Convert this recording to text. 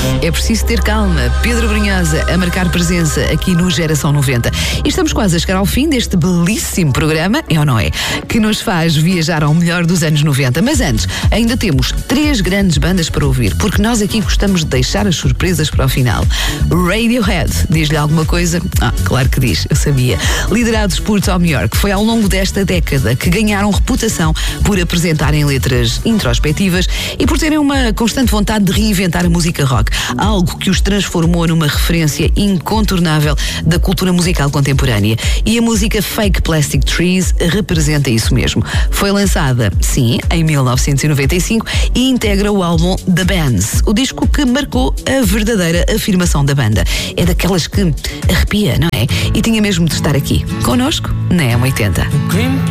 É preciso ter calma. Pedro Brunhosa a marcar presença aqui no Geração 90. E estamos quase a chegar ao fim deste belíssimo programa, é ou não é? Que nos faz viajar ao melhor dos anos 90. Mas antes, ainda temos 3 grandes bandas para ouvir, porque nós aqui gostamos de deixar as surpresas para o final. Radiohead, diz-lhe alguma coisa? Claro que diz, eu sabia. Liderados por Thom Yorke, foi ao longo desta década que ganharam reputação por apresentarem letras introspectivas e por terem uma constante vontade de reinventar a música rock, algo que os transformou numa referência incontornável da cultura musical contemporânea. E a música Fake Plastic Trees representa isso mesmo. Foi lançada, sim, em 1995 e integra o álbum The Bands, o disco que marcou a verdadeira afirmação da banda. É daquelas que arrepia, não é? E tinha mesmo de estar aqui, connosco, na M80.